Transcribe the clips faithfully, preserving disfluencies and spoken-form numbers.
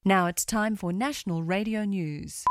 Now it's time for National Radio News.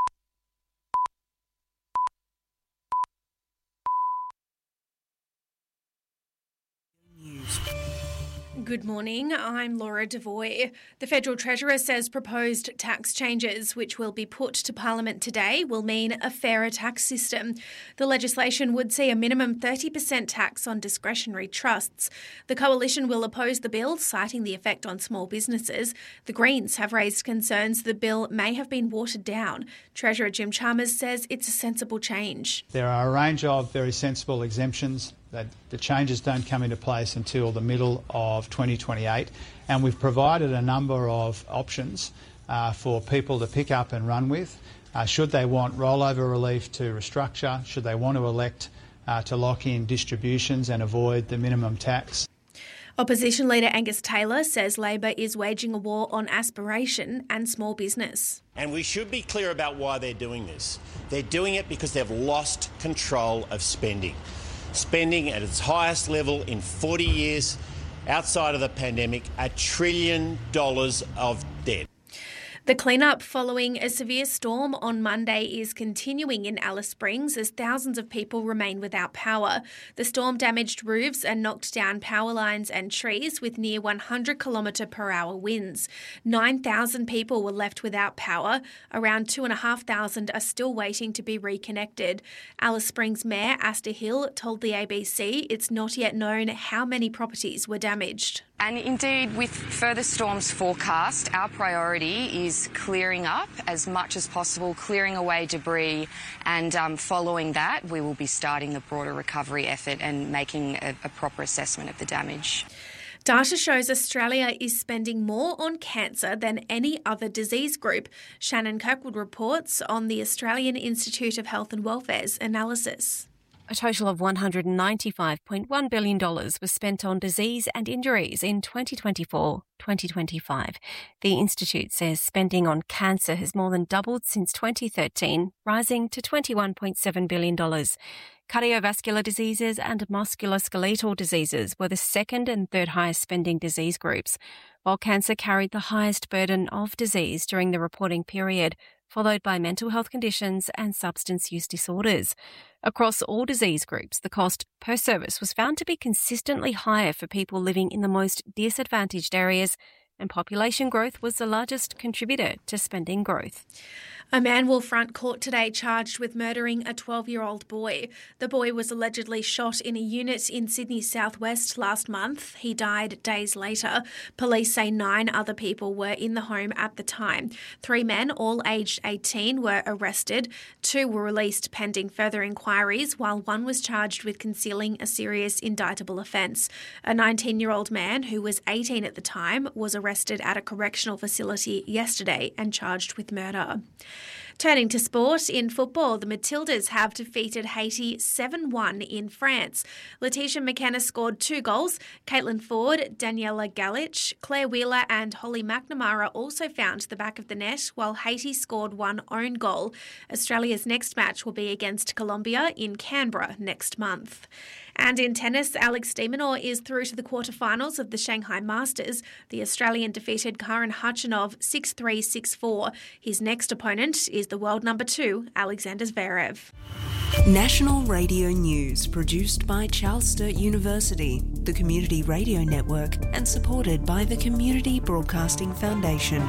Good morning, I'm Laura Devoy. The Federal Treasurer says proposed tax changes, which will be put to Parliament today, will mean a fairer tax system. The legislation would see a minimum thirty percent tax on discretionary trusts. The Coalition will oppose the bill, citing the effect on small businesses. The Greens have raised concerns the bill may have been watered down. Treasurer Jim Chalmers says it's a sensible change. There are a range of very sensible exemptions. That the changes don't come into place until the middle of twenty twenty-eight, and we've provided a number of options uh, for people to pick up and run with. Uh, should they want rollover relief to restructure, should they want to elect uh, to lock in distributions and avoid the minimum tax. Opposition leader Angus Taylor says Labor is waging a war on aspiration and small business. And we should be clear about why they're doing this. They're doing it because they've lost control of spending. Spending at its highest level in forty years, outside of the pandemic, a trillion dollars of debt. The clean-up following a severe storm on Monday is continuing in Alice Springs as thousands of people remain without power. The storm damaged roofs and knocked down power lines and trees with near one hundred kilometre per hour winds. nine thousand people were left without power. Around two thousand five hundred are still waiting to be reconnected. Alice Springs Mayor Asta Hill told the A B C it's not yet known how many properties were damaged. And indeed, with further storms forecast, our priority is clearing up as much as possible, clearing away debris, and um, following that, we will be starting the broader recovery effort and making a, a proper assessment of the damage. Data shows Australia is spending more on cancer than any other disease group. Shannon Kirkwood reports on the Australian Institute of Health and Welfare's analysis. A total of one hundred ninety-five point one billion dollars was spent on disease and injuries in twenty twenty-four twenty twenty-five. The Institute says spending on cancer has more than doubled since twenty thirteen, rising to twenty-one point seven billion dollars. Cardiovascular diseases and musculoskeletal diseases were the second and third highest spending disease groups, while cancer carried the highest burden of disease during the reporting period, followed by mental health conditions and substance use disorders. Across all disease groups, the cost per service was found to be consistently higher for people living in the most disadvantaged areas, and population growth was the largest contributor to spending growth. A man will front court today charged with murdering a twelve-year-old boy. The boy was allegedly shot in a unit in Sydney southwest last month. He died days later. Police say nine other people were in the home at the time. Three men, all aged eighteen, were arrested. Two were released pending further inquiries, while one was charged with concealing a serious indictable offence. A nineteen-year-old man who was eighteen at the time was arrested at a correctional facility yesterday and charged with murder. Turning to sport, in football, the Matildas have defeated Haiti seven one in France. Letitia McKenna scored two goals. Caitlin Ford, Daniela Galich, Claire Wheeler and Holly McNamara also found the back of the net, while Haiti scored one own goal. Australia's next match will be against Colombia in Canberra next month. And in tennis, Alex de Minaur is through to the quarterfinals of the Shanghai Masters. The Australian defeated Karen Khachanov six three, six four. His next opponent is the world number two, Alexander Zverev. National Radio News, produced by Charles Sturt University, the Community Radio Network, and supported by the Community Broadcasting Foundation.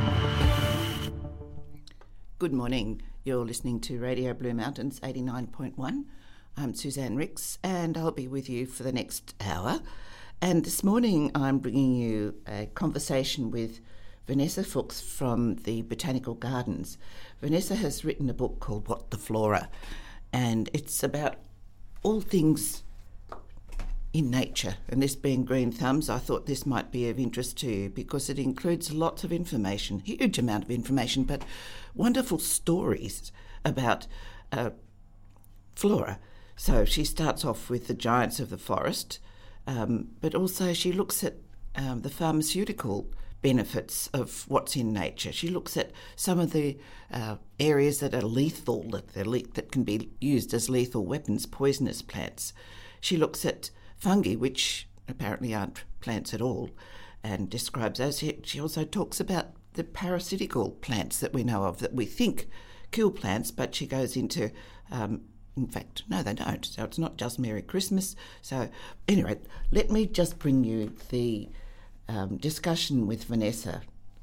Good morning. You're listening to Radio Blue Mountains eighty-nine point one. I'm Suzanne Ricks, and I'll be with you for the next hour. And this morning I'm bringing you a conversation with Vanessa Fuchs from the Botanical Gardens. Vanessa has written a book called What the Flora, and it's about all things in nature. And this being Green Thumbs, I thought this might be of interest to you because it includes lots of information, huge amount of information, but wonderful stories about uh, flora. So she starts off with the giants of the forest, um, but also she looks at um, the pharmaceutical benefits of what's in nature. She looks at some of the uh, areas that are lethal, that, they're le- that can be used as lethal weapons, poisonous plants. She looks at fungi, which apparently aren't plants at all, and describes those. She also talks about the parasitical plants that we know of that we think kill plants, but she goes into, um, in fact, no, they don't. So it's not just Merry Christmas. So anyway, let me just bring you the um, discussion with Vanessa.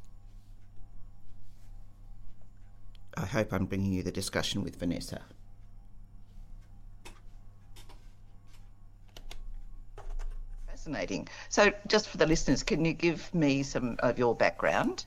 I hope I'm bringing you the discussion with Vanessa. Fascinating. So just for the listeners, can you give me some of your background?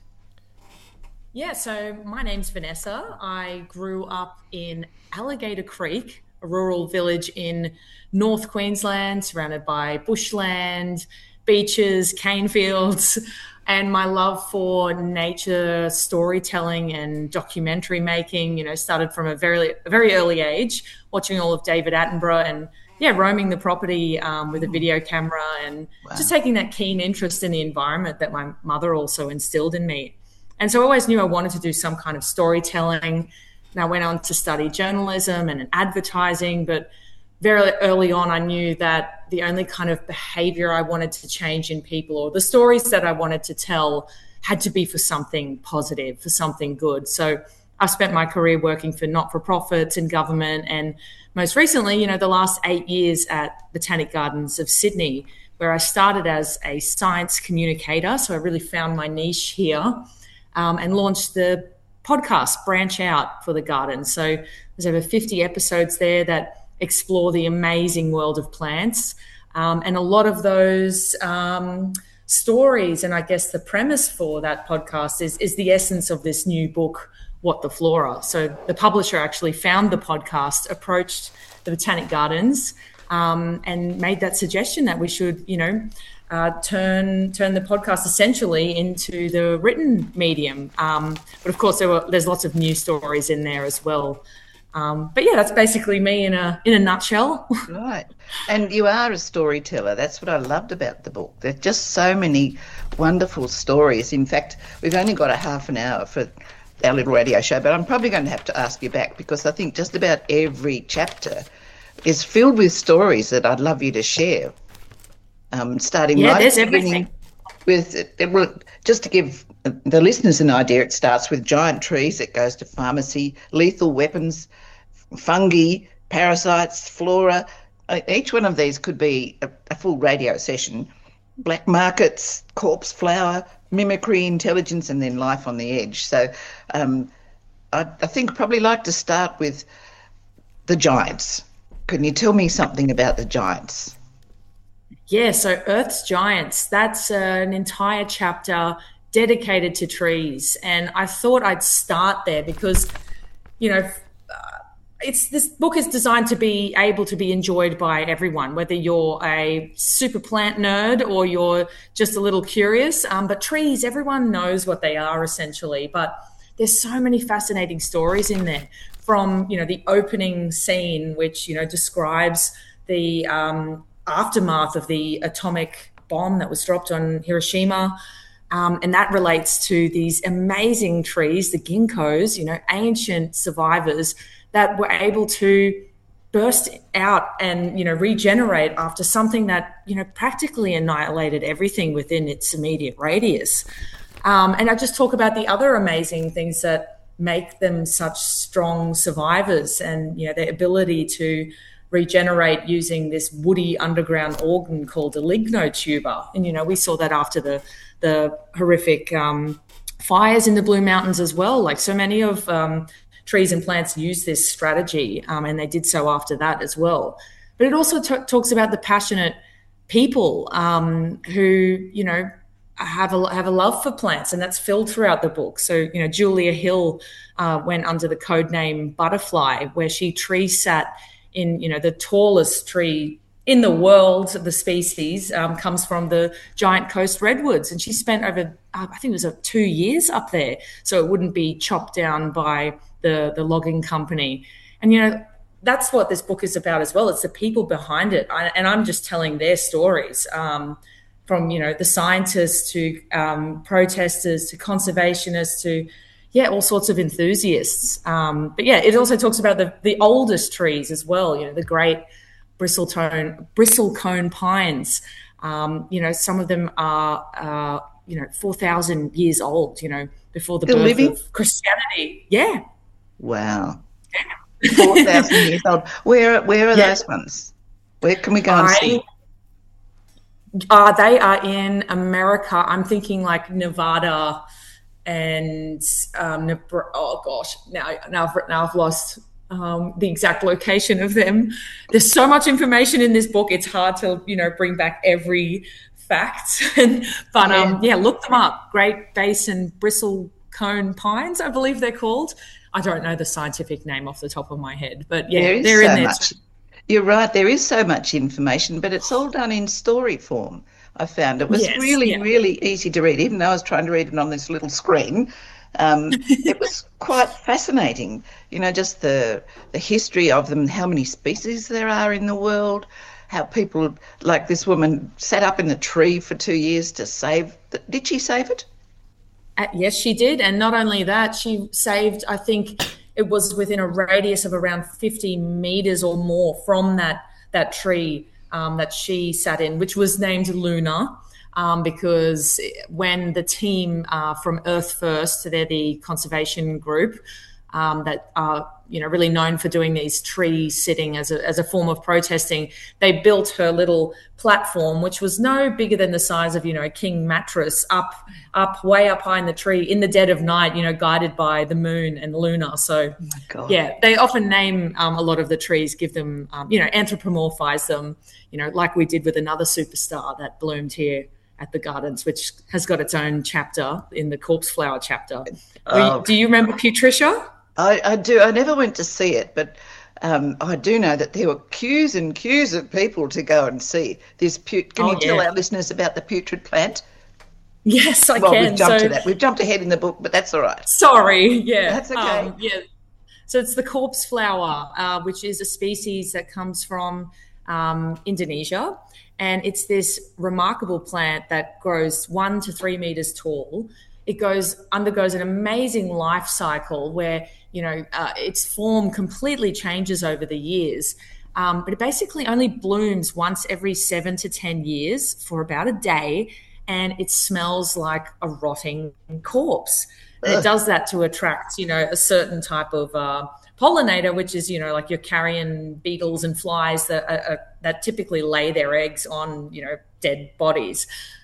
Yeah, so my name's Vanessa. I grew up in Alligator Creek, a rural village in North Queensland, surrounded by bushland, beaches, cane fields, and my love for nature storytelling and documentary making, you know, started from a very, a very early age, watching all of David Attenborough and, yeah, roaming the property um, with a video camera and wow. just taking that keen interest in the environment that my mother also instilled in me. And so I always knew I wanted to do some kind of storytelling. And I went on to study journalism and advertising, but very early on I knew that the only kind of behavior I wanted to change in people, or the stories that I wanted to tell, had to be for something positive, for something good. So I spent my career working for not-for-profits and government, and most recently, you know, the last eight years at Botanic Gardens of Sydney, where I started as a science communicator. So I really found my niche here. Um, and launched the podcast Branch Out for the garden. So there's over fifty episodes there that explore the amazing world of plants. Um, and a lot of those um, stories, and I guess the premise for that podcast is, is the essence of this new book, What the Flora. So the publisher actually found the podcast, approached the Botanic Gardens, um, and made that suggestion that we should, you know, Uh, turn turn the podcast essentially into the written medium. Um, but of course, there were, there's lots of news stories in there as well. Um, but yeah, that's basically me in a in a nutshell. Right. And you are a storyteller. That's what I loved about the book. There's just so many wonderful stories. In fact, we've only got a half an hour for our little radio show, but I'm probably going to have to ask you back, because I think just about every chapter is filled with stories that I'd love you to share. Um, starting yeah, right there's at the everything. With well, just to give the listeners an idea, it starts with giant trees, it goes to pharmacy, lethal weapons, fungi, parasites, flora. Each one of these could be a, a full radio session. Black markets, corpse flower, mimicry, intelligence, and then life on the edge. So um, I, I think I'd probably like to start with the giants. Can you tell me something about the giants? Yeah, so Earth's Giants, that's uh, an entire chapter dedicated to trees. And I thought I'd start there because, you know, uh, it's this book is designed to be able to be enjoyed by everyone, whether you're a super plant nerd or you're just a little curious. Um, but trees, everyone knows what they are essentially. But there's so many fascinating stories in there, from, you know, the opening scene, which, you know, describes the um, aftermath of the atomic bomb that was dropped on Hiroshima. Um, and that relates to these amazing trees, the ginkgos, you know, ancient survivors that were able to burst out and, you know, regenerate after something that, you know, practically annihilated everything within its immediate radius. Um, and I just talk about the other amazing things that make them such strong survivors, and, you know, their ability to regenerate using this woody underground organ called a lignotuber. And, you know, we saw that after the the horrific um, fires in the Blue Mountains as well. Like, so many of um, trees and plants use this strategy, um, and they did so after that as well. But it also t- talks about the passionate people um, who, you know, have a have a love for plants, and that's filled throughout the book. So, you know, Julia Hill uh, went under the code name Butterfly, where she tree sat in, you know, the tallest tree in the world. The species um, comes from the giant coast redwoods, and she spent over, uh, I think it was uh, two years up there, so it wouldn't be chopped down by the the logging company. And, you know, that's what this book is about as well. It's the people behind it, I, and I'm just telling their stories, um, from, you know, the scientists to um, protesters to conservationists to, yeah, all sorts of enthusiasts. Um, but yeah, it also talks about the the oldest trees as well. You know, the great bristlecone bristlecone pines. Um, you know, some of them are uh, you know, four thousand years old, you know, before the Still birth living? of Christianity. Yeah. Wow. four thousand years old. Where, where are Yeah. those ones? Where can we go and see? Uh, they are in America. I'm thinking like Nevada and um, Nebra- oh gosh, now now I've, now I've lost um, the exact location of them. There's so much information in this book. It's hard to you know bring back every fact. but Yeah. um, yeah, look them up. Great Basin bristlecone pines, I believe they're called. I don't know the scientific name off the top of my head, but yeah, There is they're so in there. much. You're right. There is so much information, but it's all done in story form. I found it was Yes, really, yeah. really easy to read, even though I was trying to read it on this little screen. Um, it was quite fascinating, you know, just the the history of them, how many species there are in the world, how people, like this woman, sat up in the tree for two years to save. The, did she save it? Uh, yes, she did. And not only that, she saved, I think it was within a radius of around fifty meters or more from that, that tree um, that she sat in, which was named Luna. Um, because when the team uh, from Earth First, they're the conservation group um, that are you know really known for doing these tree sitting as a as a form of protesting. They built her little platform, which was no bigger than the size of you know a king mattress, up up way up high in the tree in the dead of night, you know, guided by the moon and Luna. So Oh my God. yeah, they often name um, a lot of the trees, give them um, you know anthropomorphize them, you know, like we did with another superstar that bloomed here at the Gardens, which has got its own chapter in the Corpse Flower chapter. Oh. Do you remember Patricia? I, I do. I never went to see it, but um, I do know that there were queues and queues of people to go and see this. Put- Can Oh, you tell yeah. our listeners about the putrid plant? Yes, I Well, can. we've jumped so, to that. We've jumped ahead in the book, but that's all right. Sorry, yeah. That's okay. Um, yeah. So it's the corpse flower, uh, which is a species that comes from um, Indonesia. And it's this remarkable plant that grows one to three meters tall. It goes undergoes an amazing life cycle where, you know, uh, its form completely changes over the years. Um, but it basically only blooms once every seven to ten years for about a day. And it smells like a rotting corpse. And it does that to attract, you know, a certain type of uh, pollinator, which is, you know, like your carrion beetles and flies that uh, uh, that typically lay their eggs on, you know, dead bodies.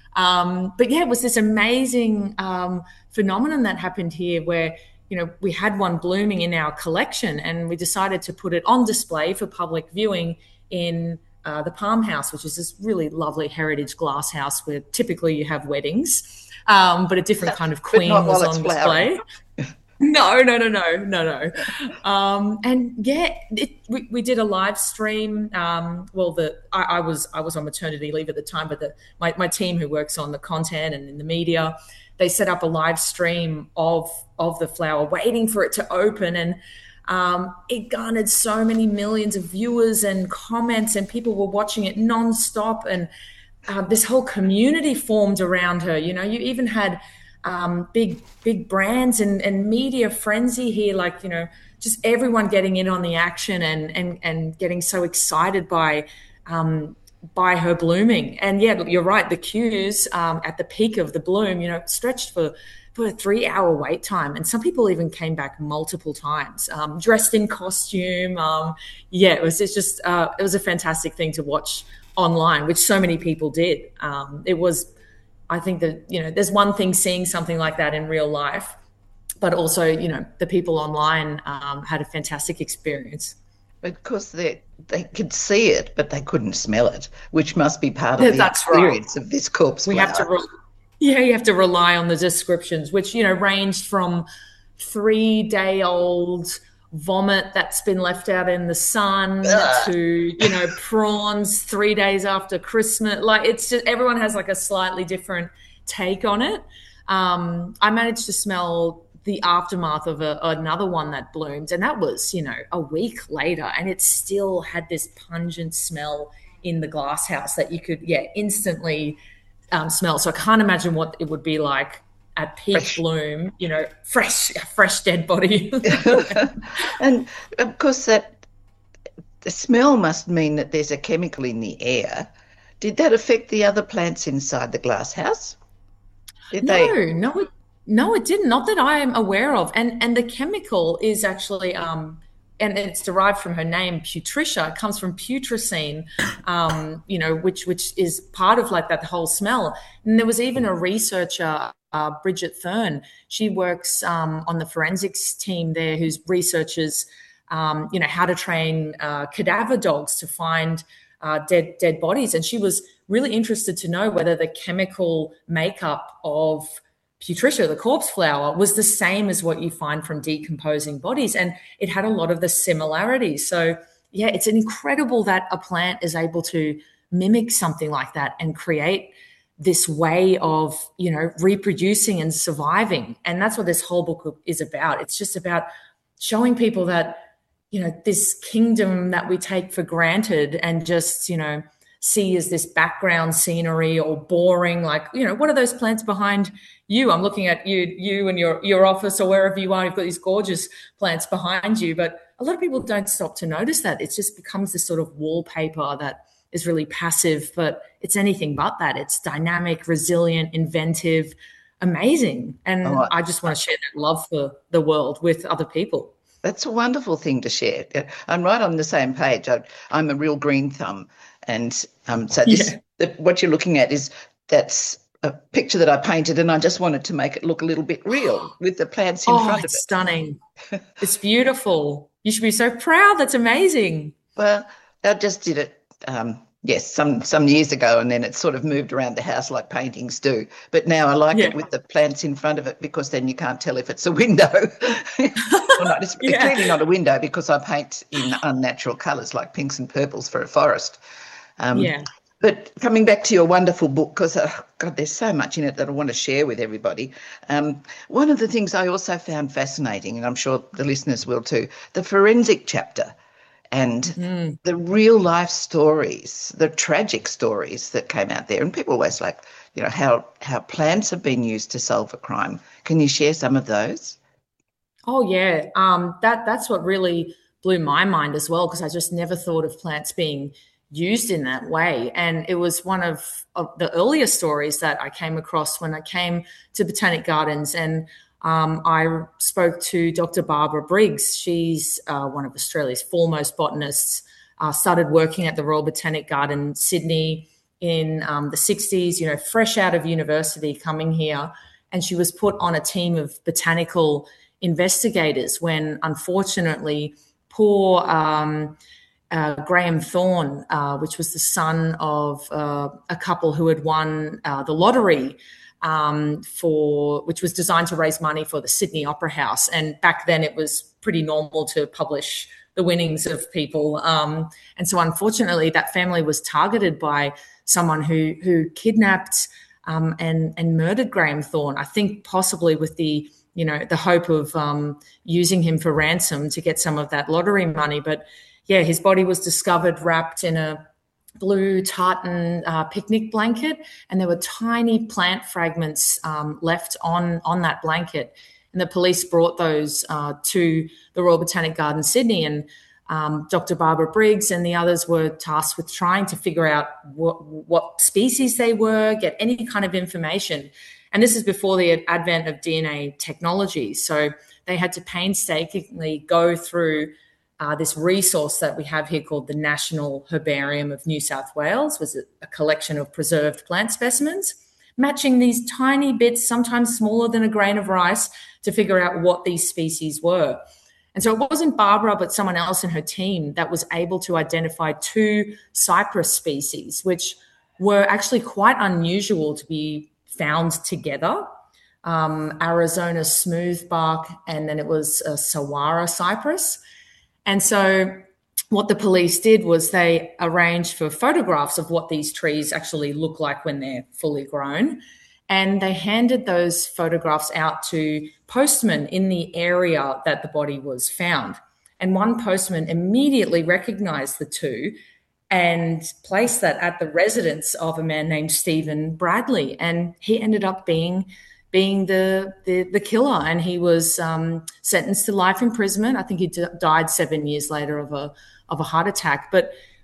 Um, but yeah, it was this amazing um, phenomenon that happened here where, you know, we had one blooming in our collection and we decided to put it on display for public viewing in uh, the Palm House, which is this really lovely heritage glass house where typically you have weddings, um, but a different kind of But queen not was while it's on flowering. display. No, no, no, no, no, no. Um, and yeah, it, we, we did a live stream. Um, well, the I, I was I was on maternity leave at the time, but the, my my team who works on the content and in the media, they set up a live stream of of the flower, waiting for it to open, and um, it garnered so many millions of viewers and comments, and people were watching it nonstop, and uh, this whole community formed around her. You know, you even had Um, big, big brands and, and media frenzy here, like, you know, just everyone getting in on the action and and and getting so excited by um, by her blooming. And yeah, you're right, the queues um, at the peak of the bloom, you know, stretched for for a three hour wait time. And some people even came back multiple times, um, dressed in costume. Um, yeah, it was it's just, uh, it was a fantastic thing to watch online, which so many people did. Um, it was I think that, you know, there's one thing seeing something like that in real life, but also, you know, the people online um, had a fantastic experience. Because they they could see it, but they couldn't smell it, which must be part of Yeah, the that's experience of this corpse We flower. have to, re- yeah, you have to rely on the descriptions, which, you know, ranged from three day old vomit that's been left out in the sun Ugh. to, you know, prawns three days after Christmas. Like, it's just, everyone has like a slightly different take on it. Um, I managed to smell the aftermath of a, another one that bloomed, and that was, you know, a week later, and it still had this pungent smell in the glass house that you could, yeah, instantly um, smell. So I can't imagine what it would be like at peak Fresh. bloom, you know, fresh, fresh dead body. And of course, that the smell must mean that there's a chemical in the air. Did that affect the other plants inside the glass house? Did no, they? no, it, no, it didn't. Not that I am aware of. And and the chemical is actually, um, and it's derived from her name, Putrescia. It comes from putrescine, um, you know, which which is part of like that whole smell. And there was even a researcher, uh, Bridget Thurn. She works um, on the forensics team there, who's researches, um, you know, how to train uh, cadaver dogs to find uh, dead dead bodies. And she was really interested to know whether the chemical makeup of Putrescia, the corpse flower, was the same as what you find from decomposing bodies. And it had a lot of the similarities. So, yeah, it's incredible that a plant is able to mimic something like that and create this way of, you know, reproducing and surviving. And that's what this whole book is about. It's just about showing people that, you know, this kingdom that we take for granted and just, you know, see as this background scenery or boring, like, you know, what are those plants behind you? I'm looking at you, you and your, your office or wherever you are. You've got these gorgeous plants behind you, but a lot of people don't stop to notice that. It just becomes this sort of wallpaper that is really passive, but it's anything but that. It's dynamic, resilient, inventive, amazing. And oh, I just want to share that love for the world with other people. That's a wonderful thing to share. I'm right on the same page. I, I'm a real green thumb. And um, so this, yeah. the, what you're looking at is that's a picture that I painted, and I just wanted to make it look a little bit real with the plants in oh, front of it. It's stunning. It's beautiful. You should be so proud. That's amazing. Well, I just did it, um, yes, some, some years ago, and then it sort of moved around the house like paintings do. But now I like yeah. it with the plants in front of it, because then you can't tell if it's a window. Well, not, it's yeah. clearly not a window, because I paint in unnatural colours like pinks and purples for a forest. Um, yeah. But coming back to your wonderful book, because, uh, God, there's so much in it that I want to share with everybody. Um, one of the things I also found fascinating, and I'm sure the listeners will too, the forensic chapter and mm. the real life stories, the tragic stories that came out there. And people always like, you know, how, how plants have been used to solve a crime. Can you share some of those? Oh, yeah. Um, that that's what really blew my mind as well, because I just never thought of plants being used in that way. And it was one of, of the earlier stories that I came across when I came to Botanic Gardens. And um, I spoke to Doctor Barbara Briggs. She's uh, one of Australia's foremost botanists, uh, started working at the Royal Botanic Garden, Sydney, in um, the sixties, you know, fresh out of university coming here. And she was put on a team of botanical investigators when, unfortunately, poor um, uh, Graham Thorne, uh, which was the son of uh, a couple who had won uh, the lottery um, for, which was designed to raise money for the Sydney Opera House. And back then it was pretty normal to publish the winnings of people. Um, and so unfortunately that family was targeted by someone who, who kidnapped um, and, and murdered Graham Thorne, I think possibly with the, you know, the hope of um, using him for ransom to get some of that lottery money. But yeah, his body was discovered wrapped in a blue tartan uh, picnic blanket, and there were tiny plant fragments um, left on, on that blanket. And the police brought those uh, to the Royal Botanic Garden, Sydney, and um, Doctor Barbara Briggs and the others were tasked with trying to figure out what, what species they were, get any kind of information. And this is before the advent of D N A technology. So they had to painstakingly go through uh, this resource that we have here called the National Herbarium of New South Wales, was a collection of preserved plant specimens, matching these tiny bits, sometimes smaller than a grain of rice, to figure out what these species were. And so it wasn't Barbara, but someone else in her team that was able to identify two cypress species, which were actually quite unusual to be found together. Um, Arizona smoothbark, and then it was a Saguaro cypress. And so what the police did was they arranged for photographs of what these trees actually look like when they're fully grown. And they handed those photographs out to postmen in the area that the body was found. And one postman immediately recognized the two and placed that at the residence of a man named Stephen Bradley. And he ended up being being the, the, the killer, and he was um, sentenced to life imprisonment. I think he d- died seven years later of a, of a heart attack. But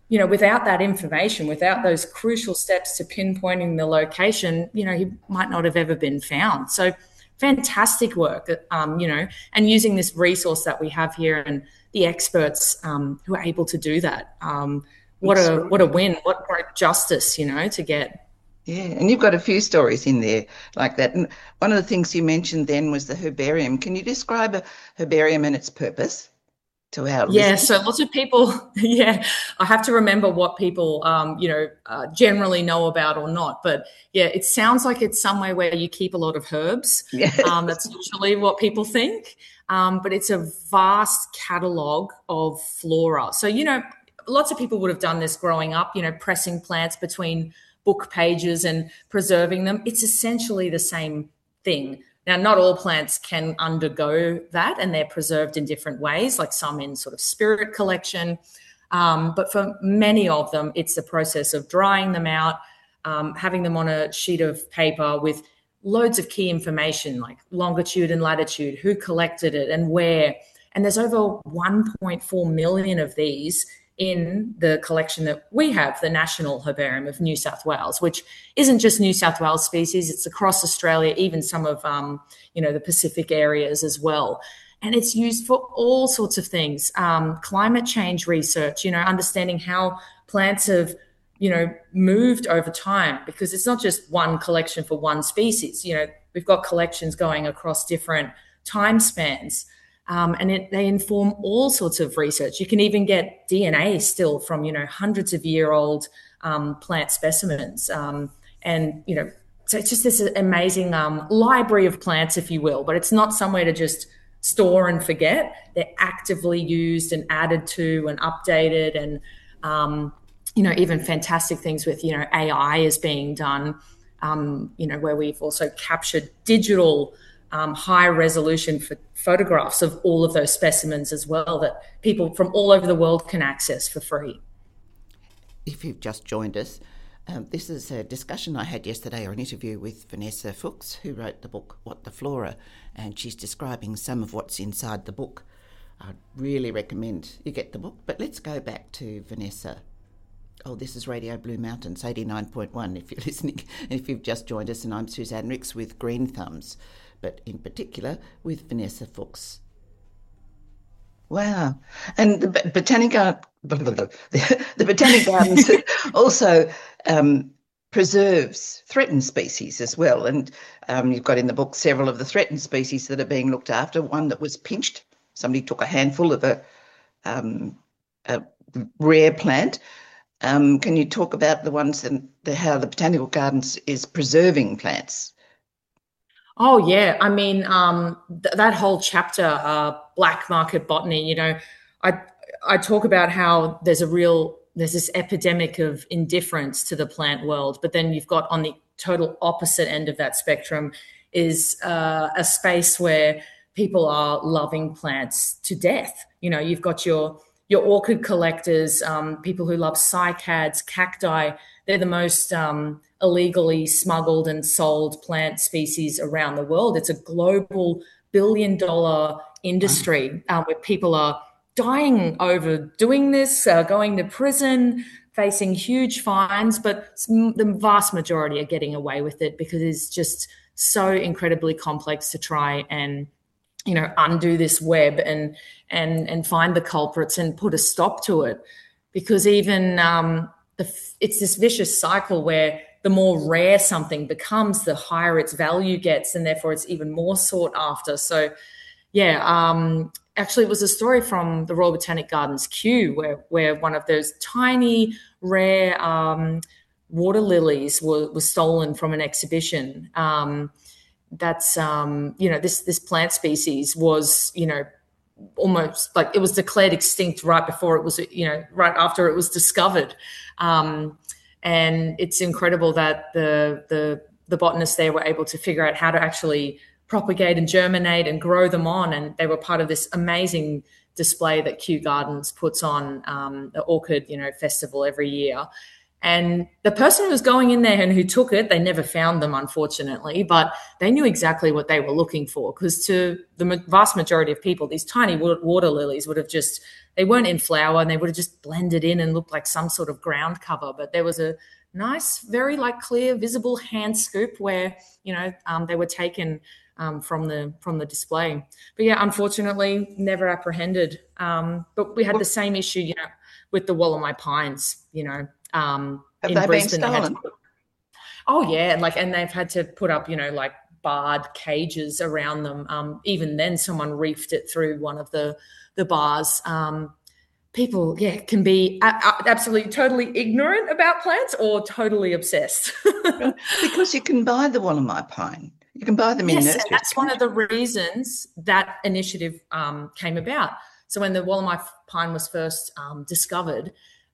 you know, without that information, without those crucial steps to pinpointing the location, you know, he might not have ever been found. So fantastic work, um, you know, and using this resource that we have here and the experts um, who are able to do that. Um, what a what a win, what great justice, you know, to get. Yeah, and you've got a few stories in there like that. And one of the things you mentioned then was the herbarium. Can you describe a herbarium and its purpose to our Yeah, listeners? so lots of people, yeah, I have to remember what people, um, you know, uh, generally know about or not. But yeah, it sounds like it's somewhere where you keep a lot of herbs. Yeah. Um, that's usually what people think. Um, but it's a vast catalogue of flora. So, you know, lots of people would have done this growing up, you know, pressing plants between book pages and preserving them. It's essentially the same thing. Now, not all plants can undergo that, and they're preserved in different ways, like some in sort of spirit collection. Um, but for many of them, it's the process of drying them out, um, having them on a sheet of paper with loads of key information like longitude and latitude, who collected it and where. And there's over one point four million of these in the collection that we have, the National Herbarium of New South Wales, which isn't just New South Wales species, it's across Australia, even some of, um, you know, the Pacific areas as well. And it's used for all sorts of things, um, climate change research, you know, understanding how plants have, you know, moved over time, because it's not just one collection for one species. You know, we've got collections going across different time spans. Um, and it, they inform all sorts of research. You can even get D N A still from, you know, hundreds of year old um, plant specimens. Um, and, you know, so it's just this amazing um, library of plants, if you will, but it's not somewhere to just store and forget. They're actively used and added to and updated, and, um, you know, even fantastic things with, you know, A I is being done, um, you know, where we've also captured digital Um, high resolution for photographs of all of those specimens as well, that people from all over the world can access for free. If you've just joined us, um, this is a discussion I had yesterday, or an interview with Vanessa Fuchs, who wrote the book What the Flora, and she's describing some of what's inside the book. I'd really recommend you get the book. But let's go back to Vanessa. Oh, this is Radio Blue Mountains, eighty-nine point one, if you're listening, if you've just joined us, and I'm Suzanne Ricks with Green Thumbs, but in particular with Vanessa Fuchs. Wow. And the Botanic, Gar- the, the Botanic Gardens also um, preserves threatened species as well. And um, you've got in the book several of the threatened species that are being looked after. One that was pinched. Somebody took a handful of a, um, a rare plant. Um, can you talk about the ones and the, how the Botanical Gardens is preserving plants? Oh, yeah. I mean, um, th- that whole chapter, uh, Black Market Botany, you know, I I talk about how there's a real, there's this epidemic of indifference to the plant world, but then you've got on the total opposite end of that spectrum is uh, a space where people are loving plants to death. You know, you've got your your orchid collectors, um, people who love cycads, cacti. They're the most um, illegally smuggled and sold plant species around the world. It's a global billion dollar industry uh, where people are dying over doing this, uh, going to prison, facing huge fines, but the vast majority are getting away with it because it's just so incredibly complex to try and, you know, undo this web and and and find the culprits and put a stop to it. Because even um, the, it's this vicious cycle where the more rare something becomes, the higher its value gets, and therefore it's even more sought after. So, yeah, um, actually, it was a story from the Royal Botanic Gardens Kew where where one of those tiny, rare um, water lilies were, was stolen from an exhibition. Um, that's, um, you know, this this plant species was, you know, almost like it was declared extinct right before it was, you know, right after it was discovered. Um, and it's incredible that the, the, the botanists there were able to figure out how to actually propagate and germinate and grow them on. And they were part of this amazing display that Kew Gardens puts on, um, the Orchid, you know, festival every year. And the person who was going in there and who took it, they never found them, unfortunately, but they knew exactly what they were looking for, because to the vast majority of people, these tiny water lilies would have just, they weren't in flower and they would have just blended in and looked like some sort of ground cover. But there was a nice, very like clear, visible hand scoop where, you know, um, they were taken um, from the from the display. But yeah, unfortunately, never apprehended. Um, but we had the same issue, you know, with the Wollemi pines, you know. Um, Have in they Brisbane, been they had stolen? to, oh yeah, and like, and they've had to put up, you know, like barred cages around them. Um, even then, someone reefed it through one of the the bars. Um, people, yeah, can be a- a- absolutely, totally ignorant about plants or totally obsessed. Because you can buy the Wollemi pine. You can buy them in Yes, nurseries. and that's one of the reasons that initiative um, came about. So when the Wollemi pine was first um, discovered,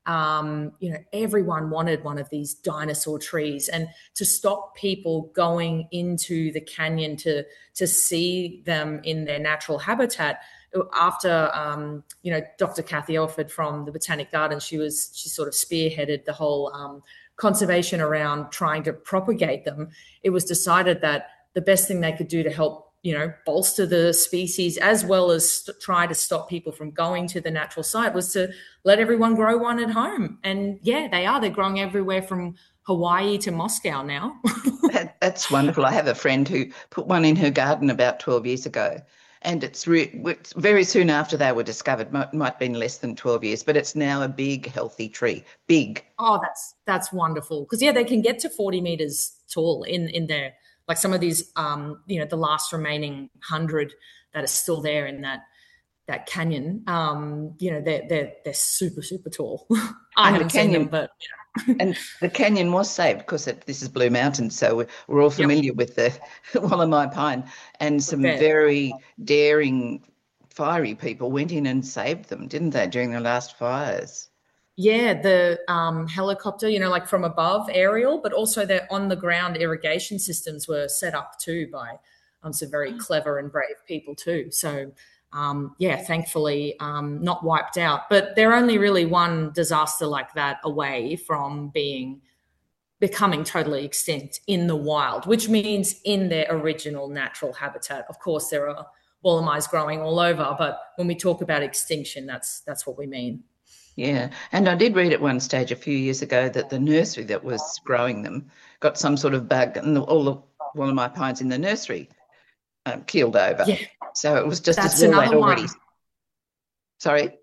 um, you know, everyone wanted one of these dinosaur trees, and to stop people going into the canyon to to see them in their natural habitat. After um, you know, Doctor Kathy Elford from the Botanic Gardens, she was she sort of spearheaded the whole um, conservation around trying to propagate them. It was decided that the best thing they could do to help, you know, bolster the species as well as st- try to stop people from going to the natural site was to let everyone grow one at home. And yeah, they are. They're growing everywhere from Hawaii to Moscow now. That, that's wonderful. I have a friend who put one in her garden about twelve years ago, and it's, re- it's very soon after they were discovered. Might, might have been less than twelve years, but it's now a big, healthy tree. Big. Oh, that's that's wonderful. Because yeah, they can get to forty meters tall in in there. Like some of these, um, you know, the last remaining hundred that are still there in that that canyon. Um, you know, they're they're they're super super tall. I And haven't the canyon, seen them, but you know. and the canyon was saved because it, this is Blue Mountains, so we're, we're all familiar yep. with the Wollemi pine, and some very daring, fiery people went in and saved them, didn't they, during the last fires? Yeah, the um, helicopter, you know, like from above, aerial, but also their on-the-ground irrigation systems were set up too by um, some very clever and brave people too. So, um, yeah, thankfully um, not wiped out. But they're only really one disaster like that away from being becoming totally extinct in the wild, which means in their original natural habitat. Of course, there are Wollemis growing all over, but when we talk about extinction, that's that's what we mean. Yeah, and I did read at one stage a few years ago that the nursery that was growing them got some sort of bug, and the, all the Wollemi pines in the nursery um, keeled over. Yeah. So it was just That's as well they'd another already. one. Sorry?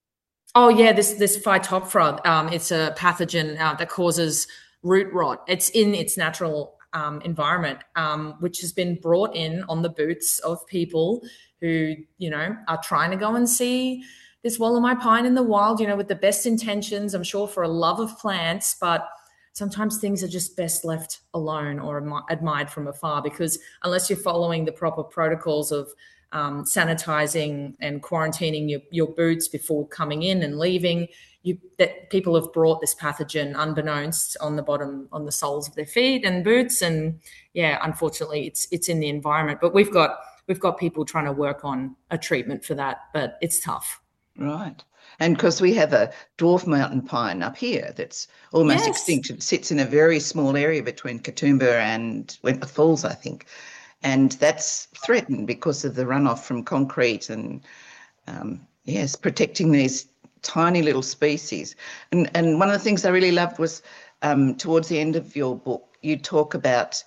Oh, yeah, this this Phytophthora, um, it's a pathogen uh, that causes root rot. It's in its natural um, environment, um, which has been brought in on the boots of people who, you know, are trying to go and see this Wollemi pine in the wild, you know, with the best intentions, I'm sure, for a love of plants, but sometimes things are just best left alone or am- admired from afar, because unless you're following the proper protocols of um, sanitizing and quarantining your, your boots before coming in and leaving, you that people have brought this pathogen unbeknownst on the bottom, on the soles of their feet and boots. And yeah, unfortunately, it's it's in the environment. But we've got we've got people trying to work on a treatment for that, but it's tough. Right. And because we have a dwarf mountain pine up here that's almost Yes. extinct. It sits in a very small area between Katoomba and Wentworth Falls, I think. And that's threatened because of the runoff from concrete and, um, yes, protecting these tiny little species. And, and one of the things I really loved was um, towards the end of your book, you talk about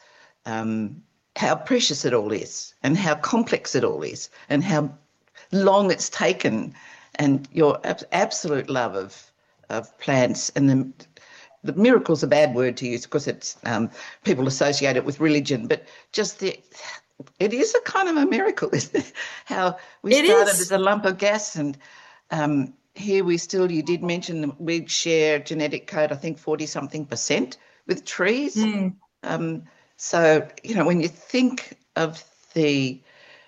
um, how precious it all is and how complex it all is and how long it's taken, and your ab- absolute love of of plants. And the, the miracle's a bad word to use because it's um, people associate it with religion, but just the it is a kind of a miracle, isn't it? How we It started is. as a lump of gas, and um, here we still. You did mention that we share genetic code, I think forty something percent with trees. Mm. Um, so you know, when you think of the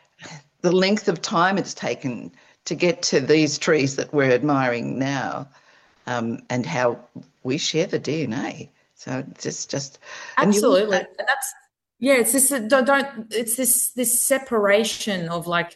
the length of time it's taken to get to these trees that we're admiring now, um, and how we share the D N A. So it's just, just and you- Absolutely. And that's, yeah, it's this, don't, don't, it's this, this separation of like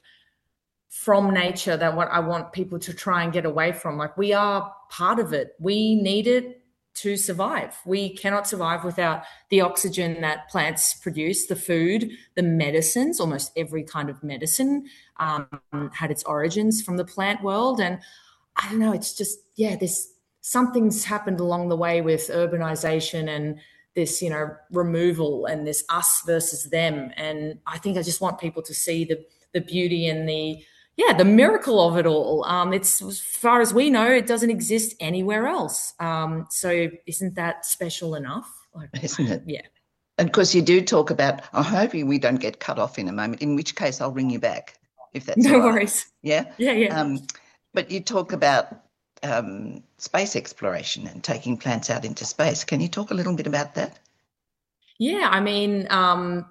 from nature that what I want people to try and get away from. Like we are part of it. We need it to survive. We cannot survive without the oxygen that plants produce, the food, the medicines. Almost every kind of medicine um, had its origins from the plant world. And I don't know, it's just, yeah, this something's happened along the way with urbanization and this, you know, removal and this us versus them. And I think I just want people to see the the beauty and the, yeah, the miracle of it all. Um, it's, as far as we know, it doesn't exist anywhere else. Um, so isn't that special enough? Like, isn't it? Yeah. And of course, you do talk about, I'm hoping we don't get cut off in a moment, in which case I'll ring you back, if that's no all right. worries. Yeah? Yeah, yeah. Um, but you talk about um, space exploration and taking plants out into space. Can you talk a little bit about that? Yeah, I mean, um,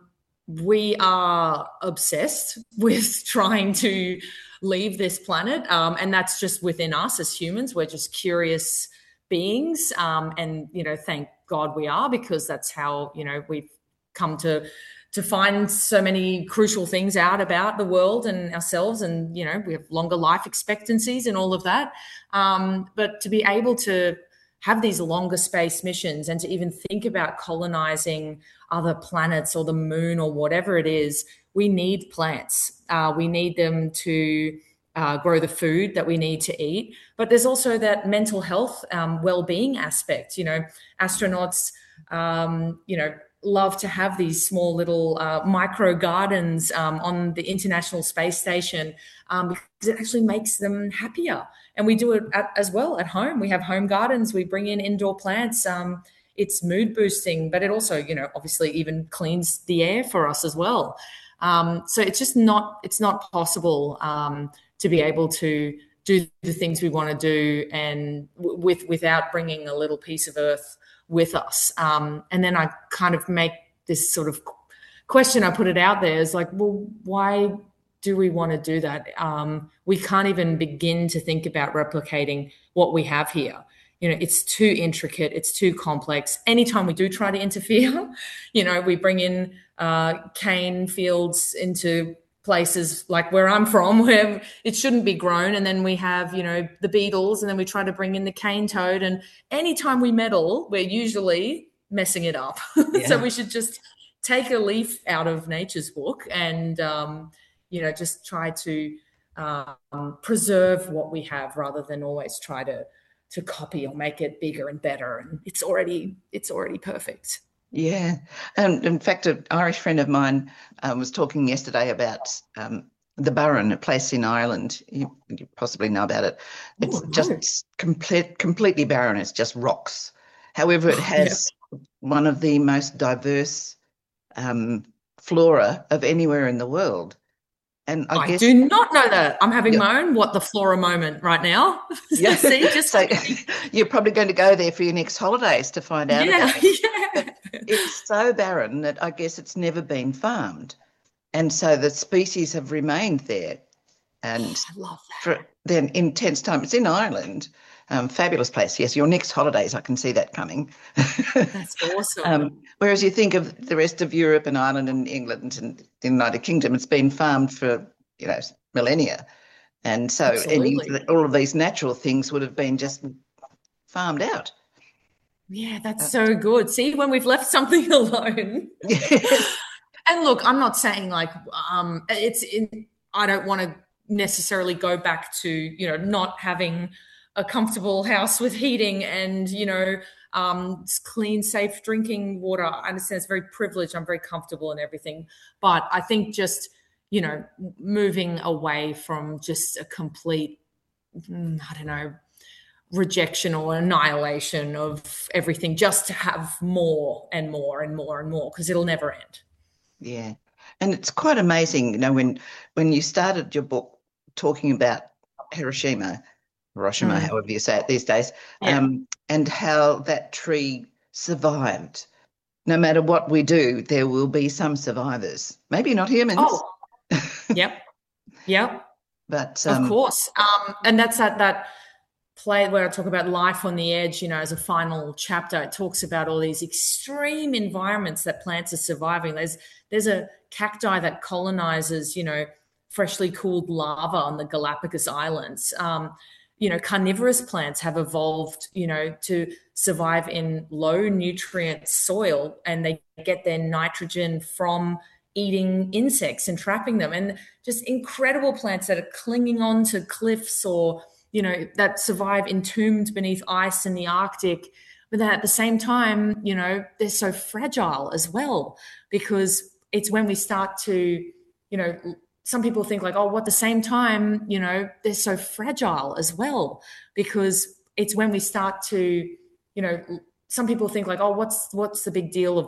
we are obsessed with trying to leave this planet, um, and that's just within us as humans. We're just curious beings, um, and, you know, thank God we are, because that's how, you know, we've come to to find so many crucial things out about the world and ourselves, and, you know, we have longer life expectancies and all of that. Um, but to be able to have these longer space missions and to even think about colonizing other planets or the moon or whatever it is, we need plants. Uh, we need them to uh, grow the food that we need to eat. But there's also that mental health, um, well-being aspect. You know, astronauts, um, you know, love to have these small little uh, micro gardens um, on the International Space Station um, because it actually makes them happier. And we do it at, as well at home. We have home gardens. We bring in indoor plants. Um, it's mood boosting, but it also, you know, obviously even cleans the air for us as well. Um, so it's just not, it's not possible um, to be able to do the things we want to do and w- with without bringing a little piece of earth with us. Um, and then I kind of make this sort of question, I put it out there, is like, well, why do we want to do that? Um, we can't even begin to think about replicating what we have here. You know, it's too intricate, it's too complex. Anytime we do try to interfere, you know, we bring in uh, cane fields into places like where I'm from, where it shouldn't be grown. And then we have, you know, the beetles, and then we try to bring in the cane toad. And anytime we meddle, we're usually messing it up. Yeah. So we should just take a leaf out of nature's book and, um, you know, just try to um, preserve what we have rather than always try to to copy or make it bigger and better. And it's already it's already perfect. Yeah. And in fact, an Irish friend of mine uh, was talking yesterday about um, the Burren, a place in Ireland. You, you possibly know about it. It's Ooh, just nice. complete, completely barren. It's just rocks. However, it has yeah. one of the most diverse um, flora of anywhere in the world. And I, I guess, do not know that. I'm having yeah. my own what the flora moment right now. Yeah. See, just so you're probably going to go there for your next holidays to find out yeah, about it. Yeah. But it's so barren that I guess it's never been farmed. And so the species have remained there. And oh, I love that. For then intense time. It's in Ireland. Um, fabulous place. Yes, your next holidays, I can see that coming. That's awesome. um, whereas you think of the rest of Europe and Ireland and England and the United Kingdom, it's been farmed for, you know, millennia. And so any, all of these natural things would have been just farmed out. Yeah, that's uh, so good. See, when we've left something alone. Yes. And look, I'm not saying like um, it's in, I don't want to necessarily go back to, you know, not having a comfortable house with heating and, you know, um, clean, safe drinking water. I understand it's very privileged. I'm very comfortable and everything. But I think just, you know, moving away from just a complete, I don't know, rejection or annihilation of everything just to have more and more and more and more, because it'll never end. Yeah. And it's quite amazing, you know, when when you started your book talking about Hiroshima, Hiroshima, mm. however you say it these days, yeah. um, and how that tree survived. No matter what we do, there will be some survivors. Maybe not humans. Oh, yep, yep. But um, of course, um, and that's that that play where I talk about life on the edge. You know, as a final chapter, it talks about all these extreme environments that plants are surviving. There's there's a cacti that colonizes, you know, freshly cooled lava on the Galapagos Islands. Um, you know, carnivorous plants have evolved, you know, to survive in low nutrient soil, and they get their nitrogen from eating insects and trapping them. And just incredible plants that are clinging on to cliffs, or, you know, that survive entombed beneath ice in the Arctic. But then at the same time, you know, they're so fragile as well, because it's when we start to, you know, some people think like, oh, well, at the same time, you know, they're so fragile as well, because it's when we start to, you know, some people think like, oh, what's what's the big deal of